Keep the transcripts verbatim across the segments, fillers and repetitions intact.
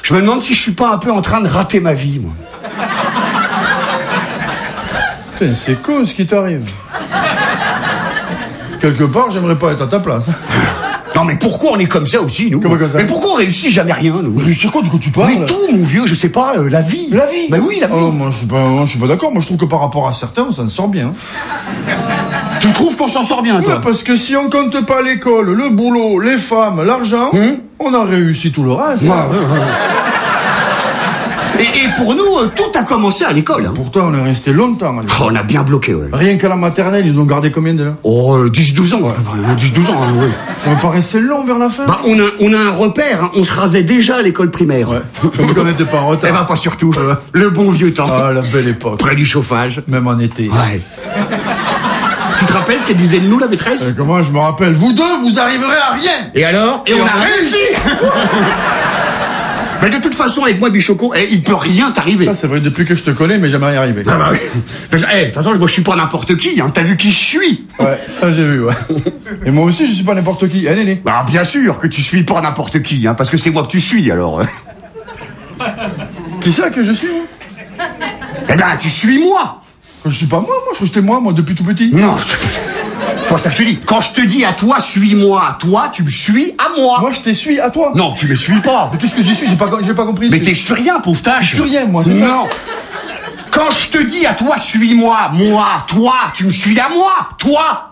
Je me demande si je suis pas un peu en train de rater ma vie, moi. Putain, c'est con ce qui t'arrive. Quelque part, j'aimerais pas être à ta place. Non, mais pourquoi on est comme ça aussi, nous? Comment comme ça? Mais pourquoi on réussit jamais rien, nous? Réussir quoi, de quoi tu parles? Mais tout, mon vieux, je sais pas, euh, la vie. La vie? Ben oui, la vie. Oh, moi, je suis pas, moi, je suis pas d'accord. Moi, je trouve que par rapport à certains, on s'en sort bien. Tu trouves qu'on s'en sort bien, toi? Ouais, parce que si on compte pas l'école, le boulot, les femmes, l'argent, hum? on a réussi tout le reste. Ouais, ouais, ouais. Et, et pour nous, euh, tout a commencé à l'école. Hein. Pourtant, on est resté longtemps à l'école. Oh, on a bien bloqué, ouais. Rien qu'à la maternelle, ils ont gardé combien déjà? Oh, euh, dix douze ans. Ouais. Enfin, dix douze ans, hein, ouais. Ça me paraissait long vers la fin. Bah, on a, on a un repère, hein. On se rasait déjà à l'école primaire. Ouais. Comme qu'on n'était pas en retard. Eh ben, pas surtout. Ouais. Le bon vieux temps. Ah, la belle époque. Près du chauffage. Même en été. Ouais. Tu te rappelles ce qu'elle disait de nous, la maîtresse? euh, Comment je me rappelle? Vous deux, vous arriverez à rien. Et alors? Et, Et on, on a réussi. Mais de toute façon, avec moi, Bichoco, eh, il peut rien t'arriver. Ça, c'est vrai, depuis que je te connais, mais jamais rien arrivé. Ah bah oui. Eh, hey, de toute façon, moi, je suis pas n'importe qui, hein. T'as vu qui je suis? Ouais, ça, j'ai vu, ouais. Et moi aussi, je suis pas n'importe qui. Eh, Néné. Bah, bien sûr que tu suis pas n'importe qui, hein, parce que c'est moi que tu suis, alors. Qui ça que je suis, moi? Eh ben, tu suis moi. Je suis pas moi, moi, je crois que j'étais moi, moi, depuis tout petit. Non, c'est pas ça que je te dis. Quand je te dis à toi, suis-moi, toi, tu me suis à moi. Moi, je te suis à toi. Non, tu me suis pas. Mais qu'est-ce que j'y suis? J'ai pas, j'ai pas compris. Mais t'es sur rien, pauvre tâche. Je suis rien, moi, c'est ça. Non. Quand je te dis à toi, suis-moi, moi, toi, tu me suis à moi, toi.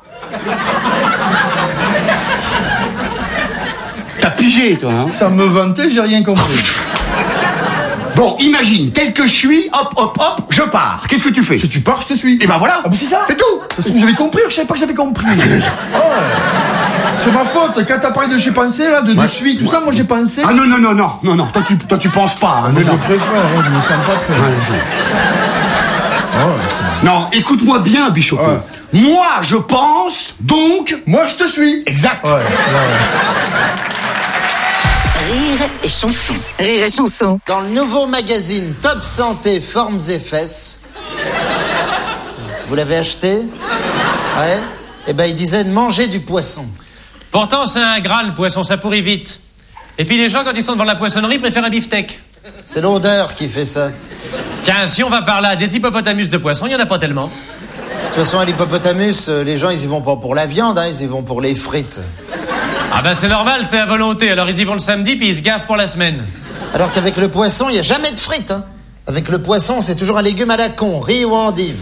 T'as pigé, toi, hein? Ça me vantait, j'ai rien compris. Bon, imagine, tel que je suis, hop, hop, hop, je pars. Qu'est-ce que tu fais? Si tu pars, je te suis. Et ben voilà. Ah, mais c'est ça. C'est tout. J'avais compris, je savais pas que j'avais compris. Oh, c'est ma faute. Quand t'as parlé de j'ai pensé, là, de, ouais. de suis, tout ouais. ça, moi j'ai pensé. Ah non, non, non, non, non, non. Toi, tu, toi, tu penses pas. Hein, moi, non. je préfère, hein, je me sens pas prêt. Ouais, oh, non, écoute-moi bien, Bichoco. Ouais. Moi, je pense, donc... Moi, je te suis. Exact. Ouais, ouais, ouais. Rire et chanson. Rire et chanson. Dans le nouveau magazine Top Santé Formes et Fesses, vous l'avez acheté? Ouais. Eh ben, il disait de manger du poisson. Pourtant, c'est un gras, le poisson, ça pourrit vite. Et puis les gens, quand ils sont devant la poissonnerie, préfèrent un beefsteak. C'est l'odeur qui fait ça. Tiens, si on va par là, des hippopotamus de poisson, il n'y en a pas tellement. De toute façon, à l'hippopotamus, les gens, ils y vont pas pour la viande, hein, ils y vont pour les frites. Ah ben c'est normal, c'est à volonté. Alors ils y vont le samedi, puis ils se gavent pour la semaine. Alors qu'avec le poisson, il n'y a jamais de frites, hein. Avec le poisson, c'est toujours un légume à la con, riz ou endive.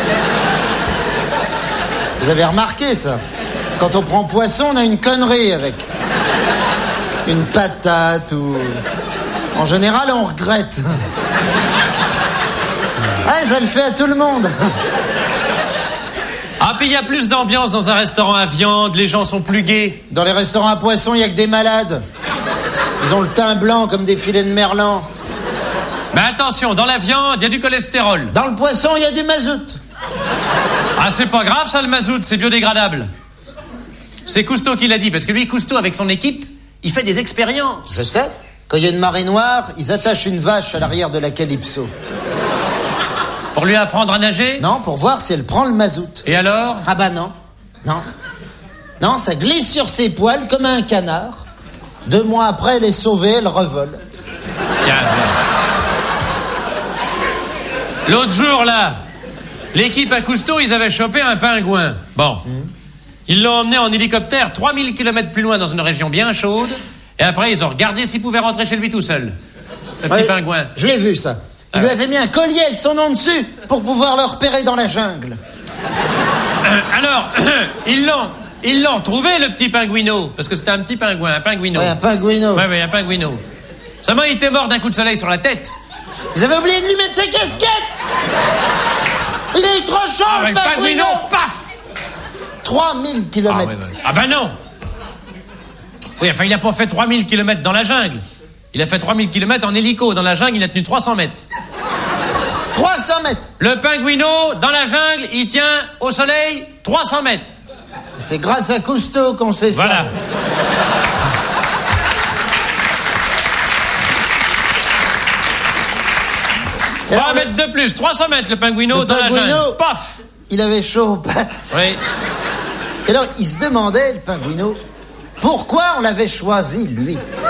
Vous avez remarqué ça? Quand on prend poisson, on a une connerie avec. Une patate ou... En général, on regrette. Ouais, ça le fait à tout le monde. Ah, puis il y a plus d'ambiance dans un restaurant à viande, les gens sont plus gais. Dans les restaurants à poisson, il n'y a que des malades. Ils ont le teint blanc comme des filets de merlan. Mais attention, dans la viande, il y a du cholestérol. Dans le poisson, il y a du mazout. Ah, c'est pas grave ça, le mazout, c'est biodégradable. C'est Cousteau qui l'a dit, parce que lui, Cousteau, avec son équipe, il fait des expériences. Je sais. Quand il y a une marée noire, ils attachent une vache à l'arrière de la Calypso. Pour lui apprendre à nager? Non, pour voir si elle prend le mazout. Et alors? Ah bah non. Non. Non, ça glisse sur ses poils comme un canard. Deux mois après, elle est sauvée, elle revole. Tiens. L'autre jour, là, l'équipe à Cousteau, ils avaient chopé un pingouin. Bon. Mmh. Ils l'ont emmené en hélicoptère trois mille kilomètres plus loin dans une région bien chaude. Et après, ils ont regardé s'il pouvait rentrer chez lui tout seul. Le ouais, petit pingouin. Je l'ai vu, ça. Il lui avait mis un collier avec son nom dessus pour pouvoir le repérer dans la jungle. Euh, alors, ils l'ont, ils l'ont trouvé, le petit pingouino. Parce que c'était un petit pingouin, un pingouino. Ouais, un pingouino. Ouais, ouais, un pingouino. Seulement, il était mort d'un coup de soleil sur la tête. Ils avaient oublié de lui mettre sa casquette. Il est trop chaud, ah, le pingouino. pingouino, paf trois mille kilomètres. Ah, ouais, ouais. Ah ben non. Oui, enfin, il n'a pas fait trois mille kilomètres dans la jungle. Il a fait trois mille kilomètres en hélico. Dans la jungle, il a tenu trois cents mètres. trois cents mètres. Le pingouino, dans la jungle, il tient au soleil trois cents mètres. C'est grâce à Cousteau qu'on sait voilà. ça. Voilà. trois mètres de plus, trois cents mètres, le pingouino le dans pingouino, la jungle. Paf. Il avait chaud aux pattes. Oui. Et alors, il se demandait, le pingouino, pourquoi on l'avait choisi, lui.